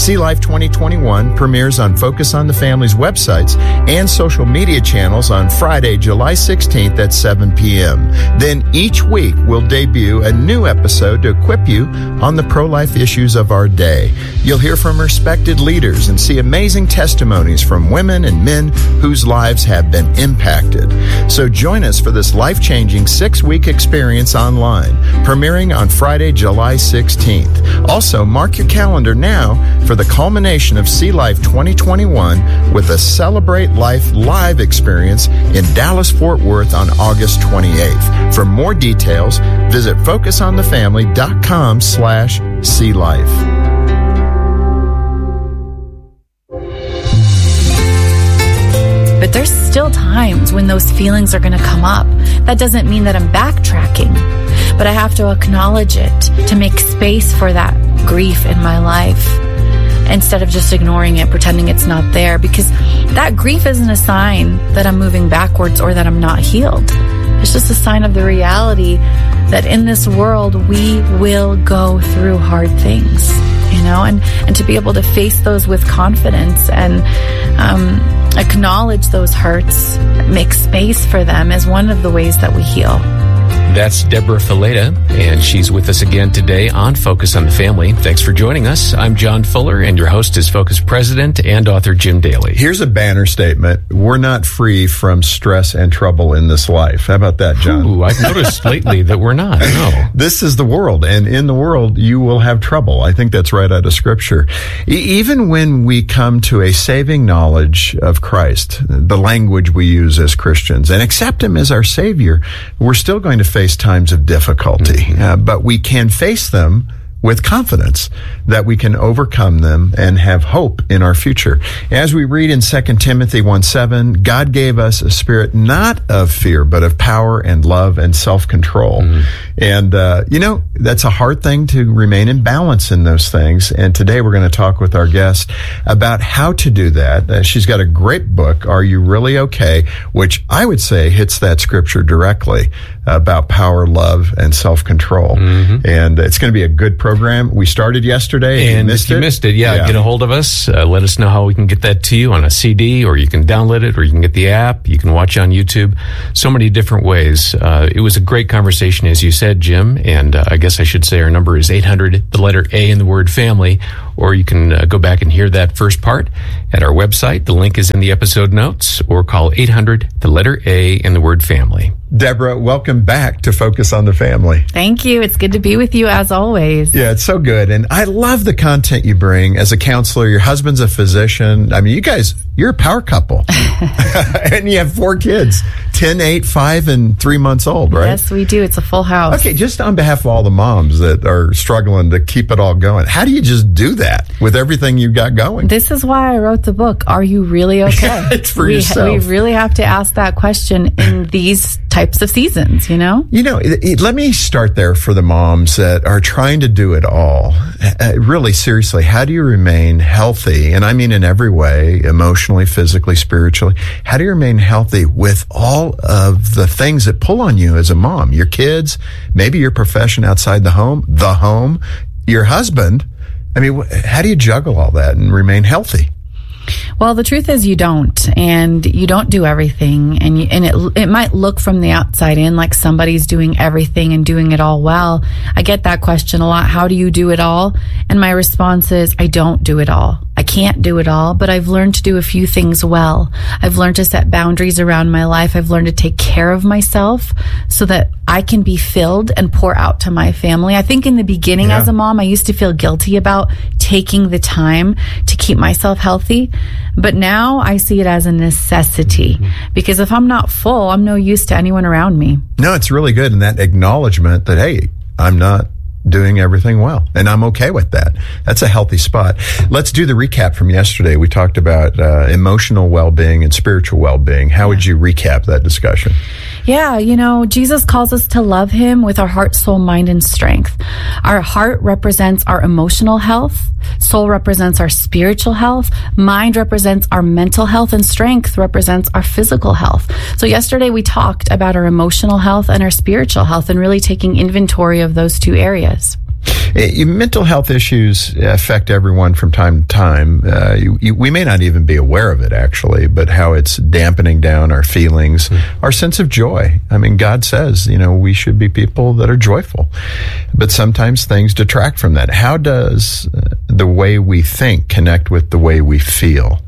See Life 2021 premieres on Focus on the Family's websites and social media channels on Friday, July 16th at 7 p.m. Then each week we'll debut a new episode to equip you on the pro-life issues of our day. You'll hear from respected leaders and see amazing testimonies from women and men whose lives have been impacted. So join us for this life-changing 6-week experience online, premiering on Friday, July 16th. Also, mark your calendar now for the culmination of See Life 2021 with a Celebrate Life live experience in Dallas-Fort Worth on August 28th. For more details, visit focusonthefamily.com/See Life. But there's still times when those feelings are going to come up. That doesn't mean that I'm backtracking, but I have to acknowledge it to make space for that grief in my life instead of just ignoring it, pretending it's not there, because that grief isn't a sign that I'm moving backwards or that I'm not healed. It's just a sign of the reality that in this world we will go through hard things, and to be able to face those with confidence and acknowledge those hurts, make space for them is one of the ways that we heal. That's Deborah Fileta, and she's with us again today on Focus on the Family. Thanks for joining us. I'm John Fuller, and your host is Focus President and author Jim Daly. Here's a banner statement. We're not free from stress and trouble in this life. How about that, John? Ooh, I've noticed lately that we're not. No. This is the world, and in the world, you will have trouble. I think that's right out of Scripture. Even when we come to a saving knowledge of Christ, the language we use as Christians, and accept Him as our Savior, we're still going to face times of difficulty, but we can face them with confidence that we can overcome them and have hope in our future. As we read in 2 Timothy 1:7, God gave us a spirit not of fear, but of power and love and self-control. And, that's a hard thing to remain in balance in those things. And today we're going to talk with our guest about how to do that. She's got a great book, Are You Really Okay?, which I would say hits that scripture directly about power, love, and self-control. And it's going to be a good program. We started yesterday. And if you missed it, get a hold of us. Let us know how we can get that to you on a CD, or you can download it, or you can get the app. You can watch on YouTube. So many different ways. It was a great conversation, as you said, Jim. And I guess I should say our number is 800, the letter A in the word family. Or you can go back and hear that first part at our website. The link is in the episode notes, or call 800, the letter A in the word family. Deborah, welcome back to Focus on the Family. Thank you. It's good to be with you as always. Yeah, it's so good. And I love the content you bring as a counselor. Your husband's a physician. I mean, you guys, you're a power couple. And you have 4 kids, 10, 8, 5, and 3 months old, right? Yes, we do. It's a full house. Okay, just on behalf of all the moms that are struggling to keep it all going, how do you just do that with everything you've got going? This is why I wrote the book, Are You Really Okay? It's for yourself. We really have to ask that question in these types of seasons, let me start there for the moms that are trying to do it all. Really, seriously, how do you remain healthy? And I mean in every way, emotionally, physically, spiritually. How do you remain healthy with all of the things that pull on you as a mom? Your kids, maybe your profession outside the home, your husband. I mean, how do you juggle all that and remain healthy? Well, the truth is you don't, and you don't do everything, and it might look from the outside in like somebody's doing everything and doing it all well. I get that question a lot. How do you do it all? And my response is, I don't do it all. I can't do it all, but I've learned to do a few things well. I've learned to set boundaries around my life. I've learned to take care of myself so that I can be filled and pour out to my family. I think in the beginning as a mom, I used to feel guilty about taking the time to keep myself healthy. But now I see it as a necessity, because if I'm not full, I'm no use to anyone around me. No, it's really good. And that acknowledgement that, hey, I'm not doing everything well, and I'm okay with that. That's a healthy spot. Let's do the recap from yesterday. We talked about emotional well-being and spiritual well-being. How would you recap that discussion? Yeah, Jesus calls us to love Him with our heart, soul, mind, and strength. Our heart represents our emotional health. Soul represents our spiritual health. Mind represents our mental health, and strength represents our physical health. So yesterday we talked about our emotional health and our spiritual health, and really taking inventory of those two areas. Mental health issues affect everyone from time to time. We may not even be aware of it, actually, but how it's dampening down our feelings, our sense of joy. I mean, God says, we should be people that are joyful. But sometimes things detract from that. How does the way we think connect with the way we feel?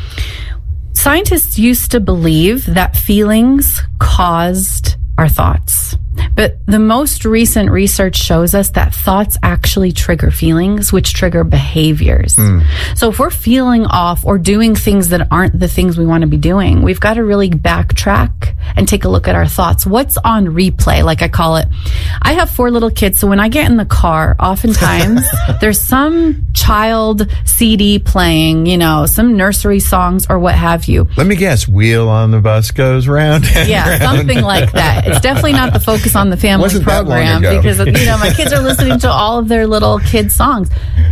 Scientists used to believe that feelings caused our thoughts. But the most recent research shows us that thoughts actually trigger feelings, which trigger behaviors. So if we're feeling off or doing things that aren't the things we want to be doing, we've got to really backtrack and take a look at our thoughts. What's on replay, like I call it? I have 4 little kids, so when I get in the car, oftentimes there's some child CD playing, some nursery songs or what have you. Let me guess, Wheel on the Bus Goes Round. Yeah, something like that. It's definitely not the focus on the family program because my kids are listening to all of their little kids songs.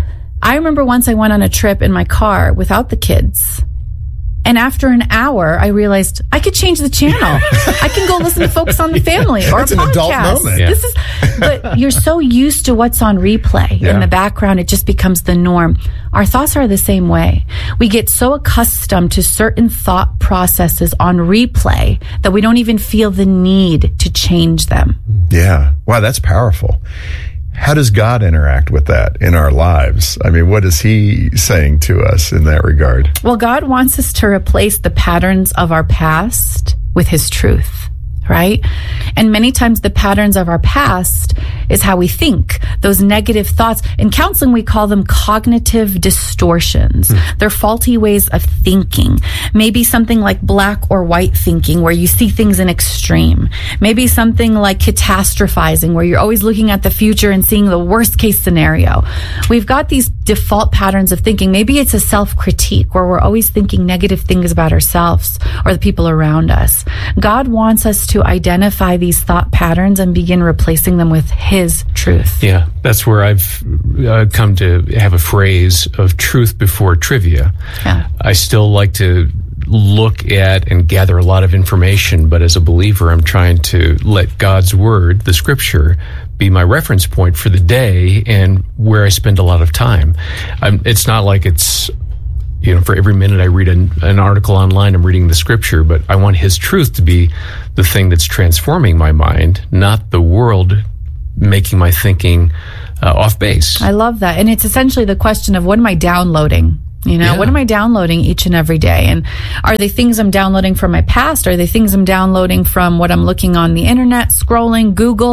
I remember once I went on a trip in my car without the kids, and after an hour I realized I could change the channel. I can go listen to Focus on the Family or a podcast. An adult moment. Yeah. But you're so used to what's on replay in the background, it just becomes the norm. Our thoughts are the same way. We get so accustomed to certain thought processes on replay that we don't even feel the need to change them. Yeah. Wow, that's powerful. How does God interact with that in our lives? I mean, what is he saying to us in that regard? Well, God wants us to replace the patterns of our past with his truth, right? And many times the patterns of our past is how we think, those negative thoughts. In counseling, we call them cognitive distortions. They're faulty ways of thinking. Maybe something like black or white thinking, where you see things in extreme. Maybe something like catastrophizing, where you're always looking at the future and seeing the worst case scenario. We've got these default patterns of thinking. Maybe it's a self-critique, where we're always thinking negative things about ourselves or the people around us. God wants us to identify these thought patterns and begin replacing them with his truth. Yeah, that's where I've come to have a phrase of truth before trivia. Yeah. I still like to look at and gather a lot of information, but as a believer, I'm trying to let God's word, the scripture, be my reference point for the day and where I spend a lot of time. It's not like it's for every minute I read an article online, I'm reading the scripture, but I want his truth to be the thing that's transforming my mind, not the world making my thinking off base. I love that. And it's essentially the question of what am I downloading? What am I downloading each and every day? And are they things I'm downloading from my past? Are they things I'm downloading from what I'm looking on the internet, scrolling, Google?